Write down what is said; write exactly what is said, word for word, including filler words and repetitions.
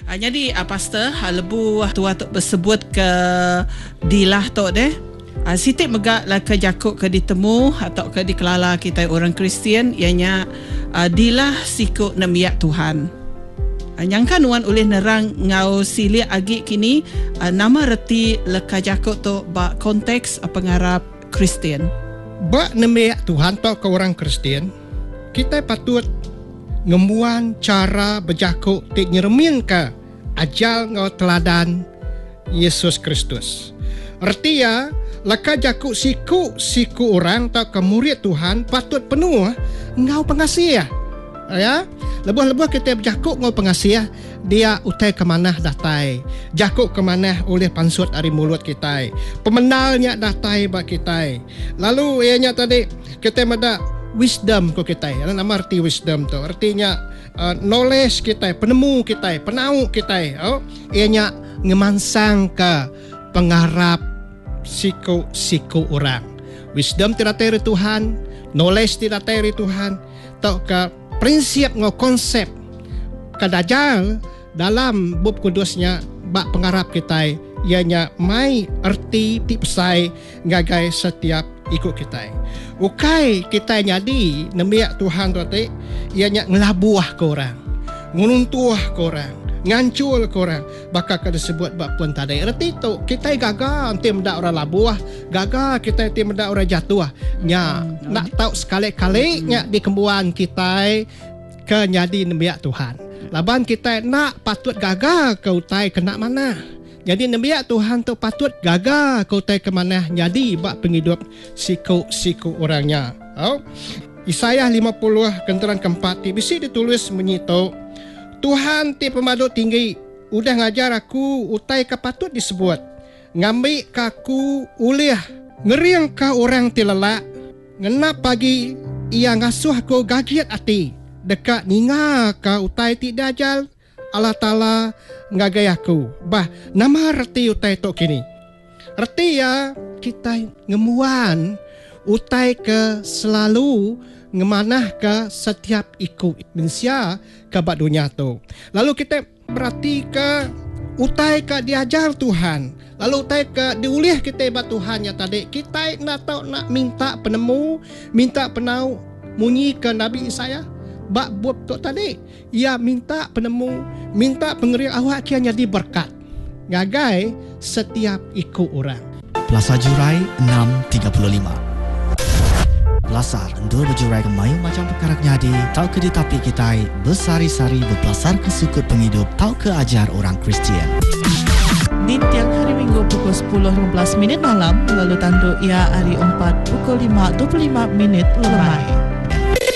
Uh, jadi uh, pastor uh, lebu tua tu bersebut ke dilah tu deh. Uh, sitik megak lah ke jakuk ke ditemu atau ke dikelala kita orang Kristian ianya uh, dilah siku nemiak Tuhan. Uh, nyangka nuan oleh nerang ngau silia agi kini uh, nama reti leka jakuk tu ba konteks uh, pengarap Kristian. Ba nemiak Tuhan tu ke orang Kristian, kita patut ngemuan cara berjakuk tik nyeremin ke ajal ngau teladan Yesus Kristus. Artinya laka jakuk siku siku orang tak ke murid Tuhan patut penuh ngau pengasih ya. Lebuh-lebuh kita berjakuk ngau pengasih dia utai ke mana datai. Jakuk ke mana oleh pansut dari mulut kita. Pemenalnya datai bak kita. Lalu ianya tadi kita mada wisdom ko kita. Ano nama arti wisdom tu? Artinya uh, knowledge kita, penemu kita, penau kita. Oh, ianya ngemansang ke pengarap siku-siku orang. Wisdom tidak dari Tuhan, knowledge tidak dari Tuhan. Tau ke prinsip ngau konsep kadajal dalam bab kudusnya bak pengarap kita ianya mai erti tipsai ngagai setiap ikut kita. Ukai kita nyadi nemiak Tuhan tu te ianya ngelabuah ke orang, ngununtuah ke orang, ngancul ke orang, bakal kada sebut bak pun tadi. Erti tu kita gagal nanti mendak orang labuah, gagal kita nanti mendak orang jatuh. Nya hmm. nak tahu sekali-kali nya di kembuan kita ke nyadi nemiak Tuhan. Laban kita nak patut gagal ke utai kena mana. Jadi nemiak Tuhan tu patut gagal ke utai ke mana nyadi bak penghidup siku-siku orangnya. Oh. Yesaya lima puluh kenteran keempat ti bisi ditulis menyitu Tuhan ti pemaduk tinggi udah ngajar aku utai ke patut disebut ngambil kaku ulih ngeriang ka orang ti lelak ngenap pagi ia ngasuh ko gagiat ati dekat ninga ka utai ti dajal Allah Ta'ala ngagai aku. Bah, nama reti utai tok kini. Reti ya kita ngemuan utai ke selalu ngemanah ke setiap ikut manusia ke bak dunia tu. Lalu kita berarti ke utai ke diajar Tuhan. Lalu utai ke diulih kita bak Tuhan ya tadi. Kita nak tahu nak minta penemu, minta penau munyi ke Nabi Isaya. Bak buat tu tadi, ia minta penemu, minta pengerian awak kianya diberkat. Ngagai setiap ikut orang. Plaza Jurai enam tiga puluh lima. Belasar endor berjurai ke mayu macam perkara nyadi, tau ke di tapi kita bersari-sari berpelasar ke sukut penghidup, tau ke ajar orang Kristian. Di tiang hari Minggu pukul sepuluh lima belas minit malam, lalu tandu ia hari empat pukul lima dua puluh lima minit lemai.